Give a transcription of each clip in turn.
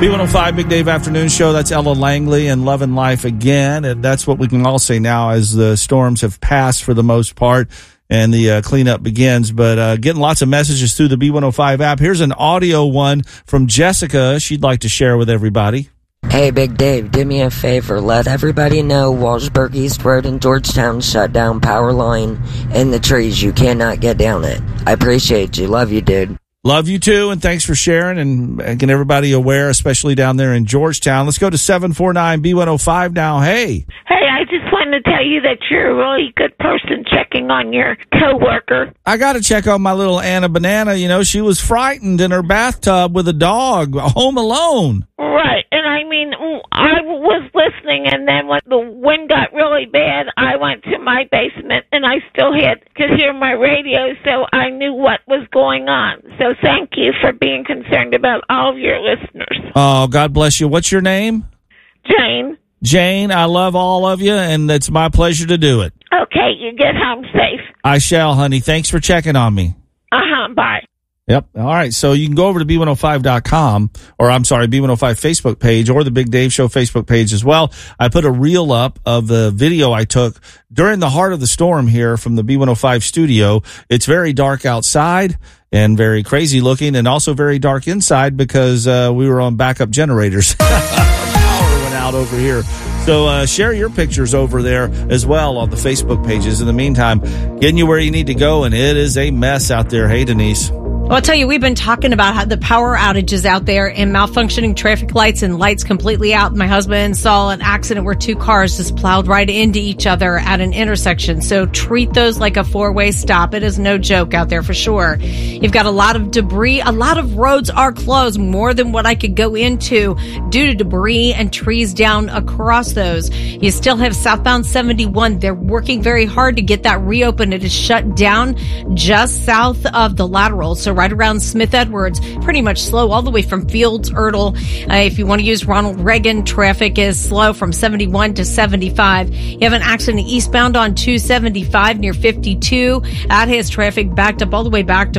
B105 Big Dave Afternoon Show. That's Ella Langley and Love and Life Again. And that's what we can all say now as the storms have passed for the most part and the cleanup begins. But getting lots of messages through the B105 app. Here's an audio one from Jessica she'd like to share with everybody. Hey, Big Dave, do me a favor. Let everybody know Walsburg East Road in Georgetown shut down power line in the trees. You cannot get down it. I appreciate you. Love you, dude. Love you too, and thanks for sharing and getting everybody aware, especially down there in Georgetown. Let's go to 749-B105 now. Hey. Hey, I just wanted to tell you that you're a really good person checking on your coworker. I got to check on my little Anna Banana. You know, she was frightened in her bathtub with a dog, home alone. Right, and I mean, I was listening, and then when the wind got really bad, I went to my basement, and I still could hear my radio, so I knew what was going on. So thank you for being concerned about all of your listeners. Oh, God bless you. What's your name? Jane. Jane, I love all of you, and it's my pleasure to do it. Okay, you get home safe. I shall, honey. Thanks for checking on me. Bye. Yep. All right. So you can go over to B105.com, or I'm sorry, B105 Facebook page, or the Big Dave Show Facebook page as well. I put a reel up of the video I took during the heart of the storm here from the B105 studio. It's very dark outside and very crazy looking, and also very dark inside because we were on backup generators. Power went out over here. So share your pictures over there as well on the Facebook pages. In the meantime, getting you where you need to go, and it is a mess out there. Hey, Denise. Well, I'll tell you, we've been talking about how the power outages out there and malfunctioning traffic lights and lights completely out. My husband saw an accident where two cars just plowed right into each other at an intersection. So treat those like a four-way stop. It is no joke out there for sure. You've got a lot of debris. A lot of roads are closed, more than what I could go into due to debris and trees down across those. You still have southbound 71. They're working very hard to get that reopened. It is shut down just south of the lateral. So right around Smith Edwards, pretty much slow all the way from Fields, Ertl. If you want to use Ronald Reagan, traffic is slow from 71 to 75. You have an accident eastbound on 275 near 52. That has traffic backed up all the way back to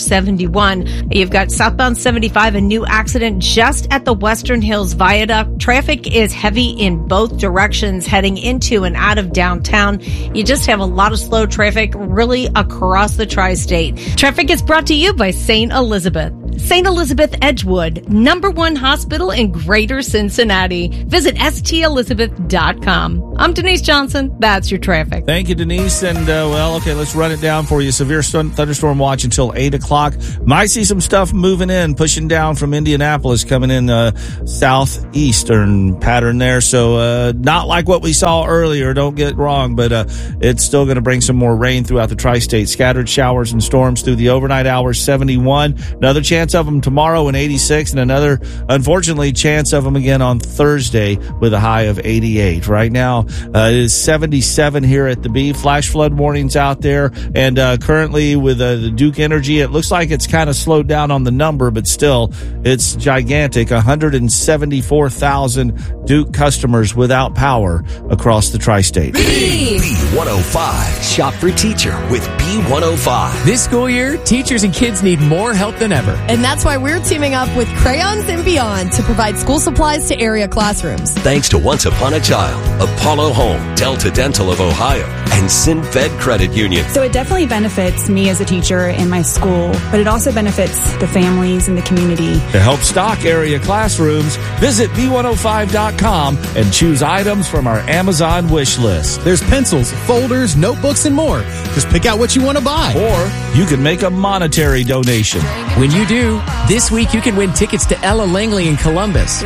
471. You've got southbound 75, a new accident just at the Western Hills Viaduct. Traffic is heavy in both directions heading into and out of downtown. You just have a lot of slow traffic really across the tri-state. Traffic is brought to you by St. Elizabeth. St. Elizabeth Edgewood, #1 hospital in Greater Cincinnati. Visit stelizabeth.com. I'm Denise Johnson. That's your traffic. Thank you, Denise. And, okay, let's run it down for you. Severe thunderstorm watch until 8 o'clock. Might see some stuff moving in, pushing down from Indianapolis, coming in southeastern pattern there. So not like what we saw earlier, don't get wrong, but it's still going to bring some more rain throughout the tri-state. Scattered showers and storms through the overnight hours, 71. Another chance of them tomorrow in 86, and another, unfortunately, chance of them again on Thursday with a high of 88. Right now, it is 77 here at the B. Flash flood warnings out there, and currently with the Duke Energy, it looks like it's kind of slowed down on the number, but still, it's gigantic. 174,000 Duke customers without power across the tri-state. B105. Shop for teacher with B105. This school year, teachers and kids need more help than ever. And that's why we're teaming up with Crayons and Beyond to provide school supplies to area classrooms. Thanks to Once Upon a Child, Apollo Home, Delta Dental of Ohio, and SinFed Credit Union. So it definitely benefits me as a teacher in my school, but it also benefits the families and the community. To help stock area classrooms, visit B105.com and choose items from our Amazon wish list. There's pencils, folders, notebooks, and more. Just pick out what you want to buy. Or you can make a monetary donation. When you do, this week you can win tickets to Ella Langley in Columbus.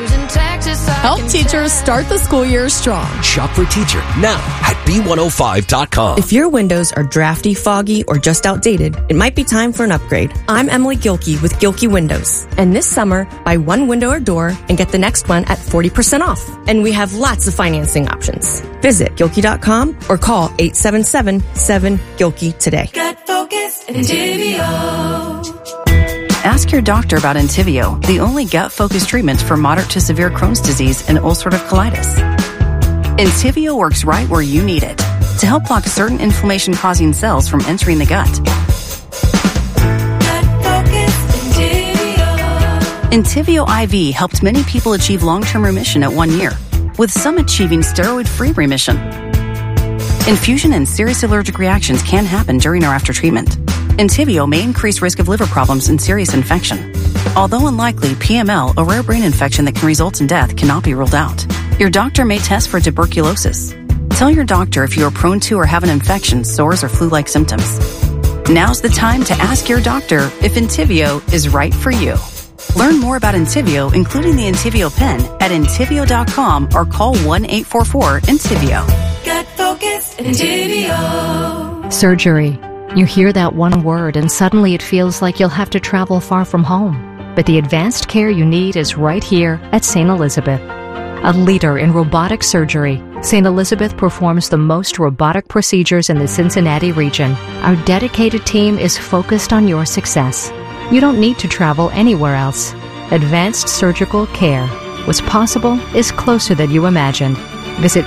Help teachers start the school year strong. Shop for teacher now at B105.com. If your windows are drafty, foggy, or just outdated, it might be time for an upgrade. I'm Emily Gilkey with Gilkey Windows. And this summer, buy one window or door and get the next one at 40% off. And we have lots of financing options. Visit Gilkey.com or call 877-7-GILKEY today. Gut Focus Entivio. Ask your doctor about Entivio, the only gut-focused treatment for moderate to severe Crohn's disease and ulcerative colitis. Entivio works right where you need it to help block certain inflammation-causing cells from entering the gut. Gut Focus Entivio. Entyvio IV helped many people achieve long-term remission at 1 year, with some achieving steroid-free remission. Infusion and serious allergic reactions can happen during or after treatment. Entyvio may increase risk of liver problems and serious infection. Although unlikely, PML, a rare brain infection that can result in death, cannot be ruled out. Your doctor may test for tuberculosis. Tell your doctor if you are prone to or have an infection, sores, or flu-like symptoms. Now's the time to ask your doctor if Entyvio is right for you. Learn more about Entyvio, including the Entyvio pen, at Entyvio.com or call 1-844-ENTYVIO. Get focused, Entyvio. Surgery. You hear that one word and suddenly it feels like you'll have to travel far from home. But the advanced care you need is right here at St. Elizabeth. A leader in robotic surgery, St. Elizabeth performs the most robotic procedures in the Cincinnati region. Our dedicated team is focused on your success. You don't need to travel anywhere else. Advanced surgical care. What's possible is closer than you imagined. Visit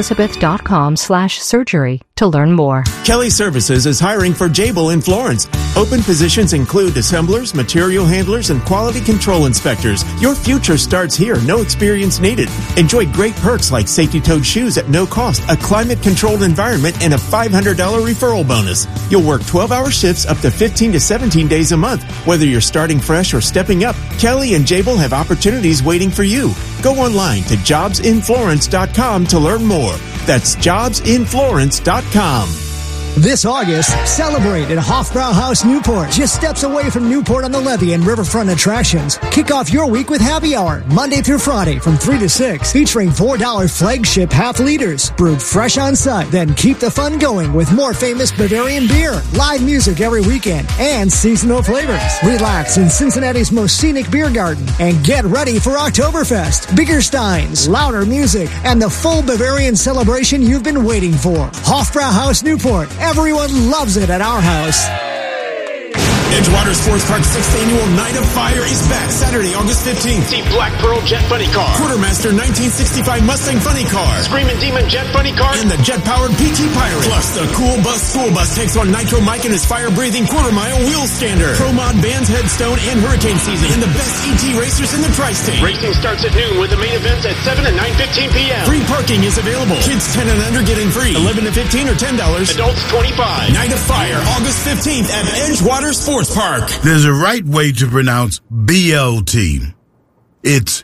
stelizabeth.com/surgery to learn more. Kelly Services is hiring for Jabil in Florence. Open positions include assemblers, material handlers, and quality control inspectors. Your future starts here. No experience needed. Enjoy great perks like safety-toed shoes at no cost, a climate-controlled environment, and a $500 referral bonus. You'll work 12-hour shifts up to 15 to 17 days a month. Whether you're starting fresh or stepping up, Kelly and Jabil have opportunities waiting for you. Go online to jobsinflorence.com to learn more. That's jobsinflorence.com. This August, celebrate at Hofbrauhaus Newport, just steps away from Newport on the Levee and riverfront attractions. Kick off your week with happy hour, Monday through Friday from 3 to 6, featuring $4 flagship half liters, brewed fresh on site. Then keep the fun going with more famous Bavarian beer, live music every weekend, and seasonal flavors. Relax in Cincinnati's most scenic beer garden and get ready for Oktoberfest, bigger steins, louder music, and the full Bavarian celebration you've been waiting for. Hofbrauhaus Newport. Everyone loves it at our house. Edgewater Sports Park's 6th annual Night of Fire is back Saturday, August 15th. See Black Pearl Jet Funny Car, Quartermaster 1965 Mustang Funny Car, Screamin' Demon Jet Funny Car, and the jet-powered PT Pirate. Plus, the Cool Bus School Bus takes on Nitro Mike and his fire-breathing quarter-mile wheel stander, Pro Mod Band's Headstone, and Hurricane Season, and the best ET racers in the Tri-State. Racing starts at noon with the main events at 7 and 9:15 p.m. Free parking is available. Kids 10 and under get in free. 11 to 15 or $10. Adults $25. Night of Fire, August 15th at Edgewater Sports Park. There's a right way to pronounce BLT. It's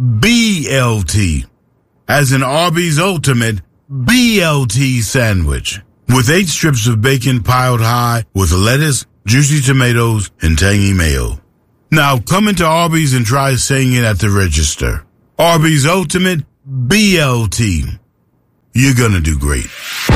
BLT, as in Arby's Ultimate BLT sandwich, with 8 strips of bacon piled high with lettuce, juicy tomatoes, and tangy mayo. Now come into Arby's and try saying it at the register. Arby's Ultimate BLT. You're gonna do great.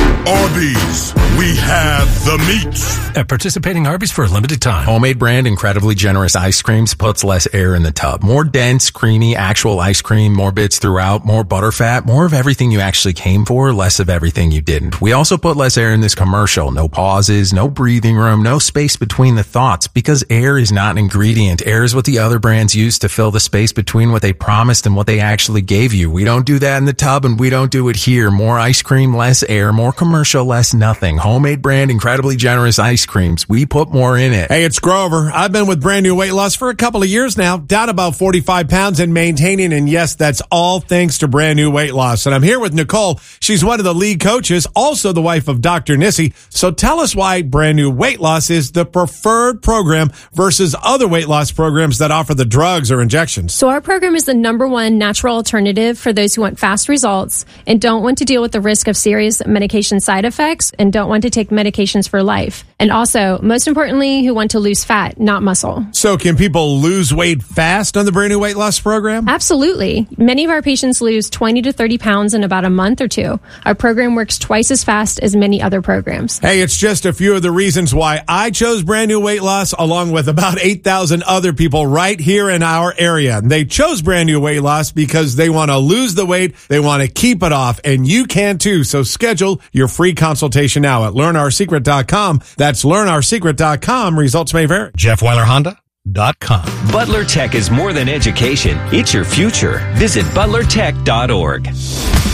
Arby's, we have the meats. At participating Arby's for a limited time. Homemade brand, incredibly generous ice creams puts less air in the tub. More dense, creamy, actual ice cream, more bits throughout, more butterfat, more of everything you actually came for, less of everything you didn't. We also put less air in this commercial. No pauses, no breathing room, no space between the thoughts, because air is not an ingredient. Air is what the other brands use to fill the space between what they promised and what they actually gave you. We don't do that in the tub, and we don't do it here. More ice cream, less air, more commercial, less nothing. Homemade brand, incredibly generous ice creams. We put more in it. Hey, it's Grover. I've been with Brand New Weight Loss for a couple of years now, down about 45 pounds and maintaining. And yes, that's all thanks to Brand New Weight Loss. And I'm here with Nicole. She's one of the lead coaches, also the wife of Dr. Nissi. So tell us why Brand New Weight Loss is the preferred program versus other weight loss programs that offer the drugs or injections. So our program is the #1 natural alternative for those who want fast results and don't want to deal with the risk of serious medication side effects and don't want to take medications for life. And also, most importantly, who want to lose fat, not muscle. So can people lose weight fast on the Brand New Weight Loss program? Absolutely. Many of our patients lose 20 to 30 pounds in about a month or two. Our program works twice as fast as many other programs. Hey, it's just a few of the reasons why I chose Brand New Weight Loss, along with about 8,000 other people right here in our area. They chose Brand New Weight Loss because they want to lose the weight, they want to keep it off, and you can too. So schedule your free consultation now at learnoursecret.com. That's learnoursecret.com. Results may vary. JeffWeilerHonda.com. Butler Tech is more than education. It's your future. Visit butlertech.org.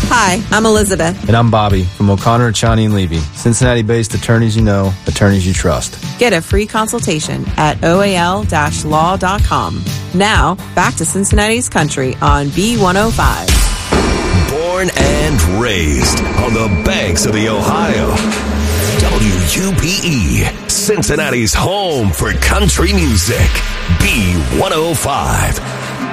Hi, I'm Elizabeth. And I'm Bobby from O'Connor, Chani & Levy. Cincinnati-based attorneys you know, attorneys you trust. Get a free consultation at oal-law.com. Now, back to Cincinnati's Country on B105. Born and raised on the banks of the Ohio. WUPE, Cincinnati's home for country music. B105.